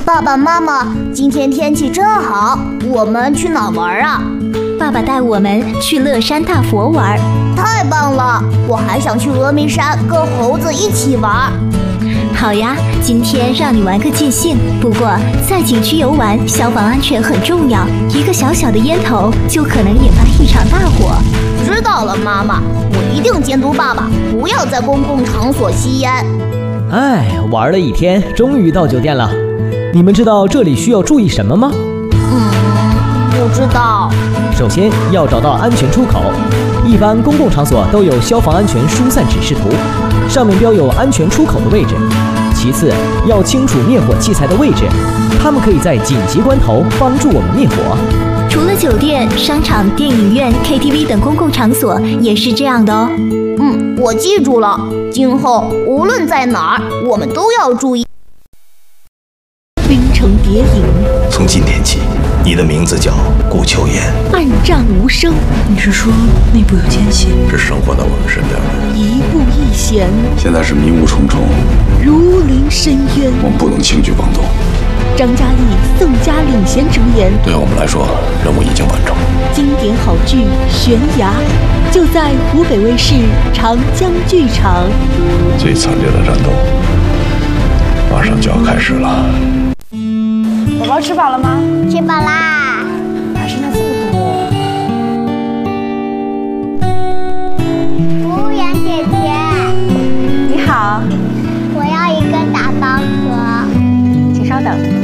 爸爸妈妈，今天天气真好，我们去哪玩啊？ 爸爸带我们去乐山大佛玩。 太棒了！我还想去峨眉山跟猴子一起玩。 好呀，今天让你玩个尽兴。不过在景区游玩，消防安全很重要，一个小小的烟头就可能引发一场大火。 知道了，妈妈，我一定监督爸爸，不要在公共场所吸烟。 玩了一天，终于到酒店了。你们知道这里需要注意什么吗？ 不知道。 首先要找到安全出口，一般公共场所都有消防安全疏散指示图，上面标有安全出口的位置。其次要清楚灭火器材的位置，它们可以在紧急关头帮助我们灭火。 除了酒店、商场、电影院、KTV 等公共场所也是这样的哦。 我记住了，今后无论在哪儿，我们都要注意。 冰城谍影， 从今天起，你的名字叫顾秋言。 暗战无声， 你是说内部有奸细？ 是生活在我们身边的。 一步一险， 现在是迷雾重重， 如临深渊。 我们不能轻举妄动。 张嘉译、宋佳领衔主演， 对我们来说，任务已经完成。 经典好剧《悬崖》就在湖北卫视长江剧场。 最惨烈的战斗马上就要开始了。 宝宝吃饱了吗？ 吃饱啦。 还剩下这么多。 服务员姐姐， 你好， 我要一个打包盒。 请稍等。